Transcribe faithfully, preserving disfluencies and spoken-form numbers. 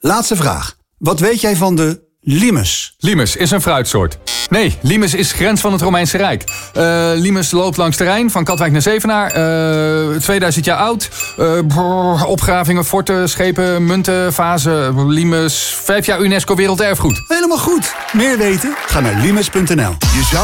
Laatste vraag. Wat weet jij van de limes? Limes is een fruitsoort. Nee, limes is grens van het Romeinse Rijk. Uh, limes loopt langs de Rijn, van Katwijk naar Zevenaar. Uh, tweeduizend jaar oud. Uh, brrr, opgravingen, forten, schepen, munten, vazen. Limes, vijf jaar UNESCO Werelderfgoed. Helemaal goed. Meer weten? Ga naar limes punt n l. Je zou